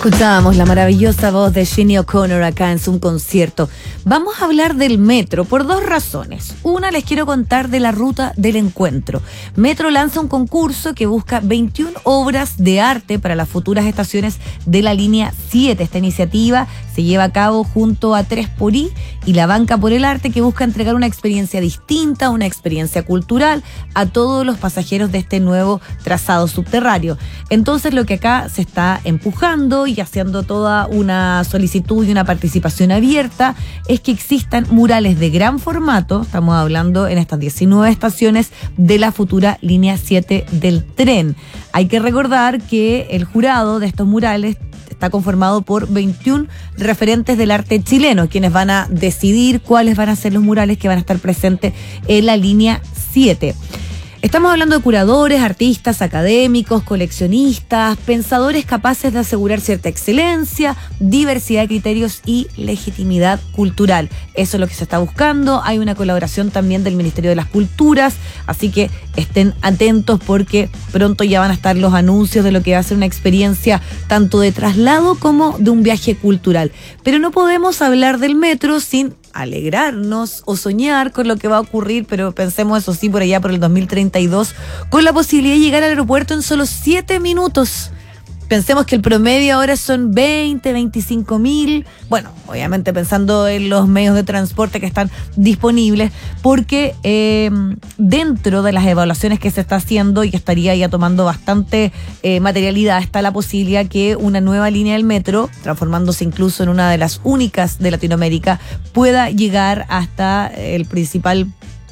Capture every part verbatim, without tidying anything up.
Escuchábamos la maravillosa voz de Sinéad O'Connor acá en Zoom Concierto. Vamos a hablar del metro por dos razones. Una, les quiero contar de la ruta del encuentro. Metro lanza un concurso que busca veintiuna obras de arte para las futuras estaciones de la línea siete. Esta iniciativa se lleva a cabo junto a tres por I y la Banca por el Arte, que busca entregar una experiencia distinta, una experiencia cultural a todos los pasajeros de este nuevo trazado subterráneo. Entonces, lo que acá se está empujando y haciendo toda una solicitud y una participación abierta es que existan murales de gran formato, estamos hablando en estas diecinueve estaciones de la futura línea siete del tren. Hay que recordar que el jurado de estos murales está conformado por veintiún referentes del arte chileno, quienes van a decidir cuáles van a ser los murales que van a estar presentes en la línea siete. Estamos hablando de curadores, artistas, académicos, coleccionistas, pensadores capaces de asegurar cierta excelencia, diversidad de criterios y legitimidad cultural. Eso es lo que se está buscando. Hay una colaboración también del Ministerio de las Culturas, así que estén atentos porque pronto ya van a estar los anuncios de lo que va a ser una experiencia tanto de traslado como de un viaje cultural. Pero no podemos hablar del metro sin alegrarnos o soñar con lo que va a ocurrir, pero pensemos eso sí por allá por el dos mil treinta y dos, con la posibilidad de llegar al aeropuerto en solo siete minutos. Pensemos que el promedio ahora son veinte, veinticinco mil, bueno, obviamente pensando en los medios de transporte que están disponibles, porque eh, dentro de las evaluaciones que se está haciendo y que estaría ya tomando bastante eh, materialidad, está la posibilidad que una nueva línea del metro, transformándose incluso en una de las únicas de Latinoamérica, pueda llegar hasta el principal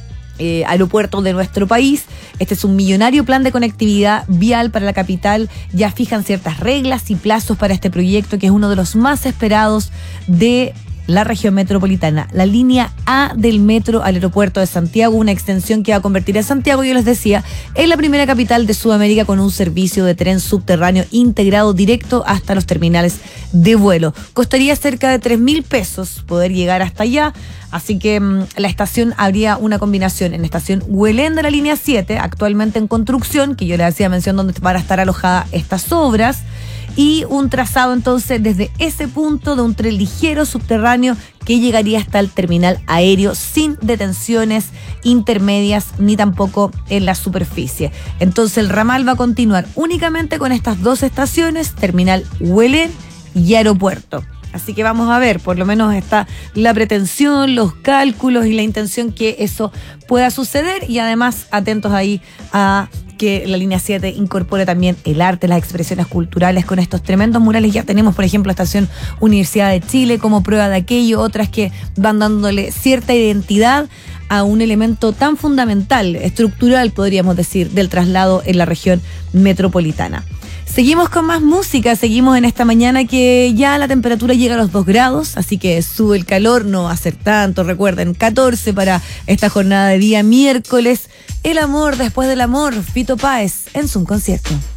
Eh, aeropuertos de nuestro país. Este es un millonario plan de conectividad vial para la capital. Ya fijan ciertas reglas y plazos para este proyecto, que es uno de los más esperados de la región metropolitana. La línea A del metro al aeropuerto de Santiago, una extensión que va a convertir a Santiago, yo les decía, en la primera capital de Sudamérica con un servicio de tren subterráneo integrado directo hasta los terminales de vuelo. Costaría cerca de tres mil pesos poder llegar hasta allá. Así que mmm, la estación habría una combinación en estación Huelén de la línea siete, actualmente en construcción, que yo les hacía mención donde van a estar alojadas estas obras, y un trazado entonces desde ese punto de un tren ligero subterráneo que llegaría hasta el terminal aéreo sin detenciones intermedias ni tampoco en la superficie. Entonces el ramal va a continuar únicamente con estas dos estaciones, terminal Huelén y aeropuerto. Así que vamos a ver, por lo menos está la pretensión, los cálculos y la intención que eso pueda suceder, y además atentos ahí a que la línea siete incorpore también el arte, las expresiones culturales con estos tremendos murales. Ya tenemos, por ejemplo, la estación Universidad de Chile como prueba de aquello, otras que van dándole cierta identidad a un elemento tan fundamental, estructural, podríamos decir, del traslado en la región metropolitana. Seguimos con más música, seguimos en esta mañana que ya la temperatura llega a los dos grados, así que sube el calor, no va a ser tanto, recuerden, catorce para esta jornada de día miércoles. El amor después del amor, Fito Páez en Zoom Concierto.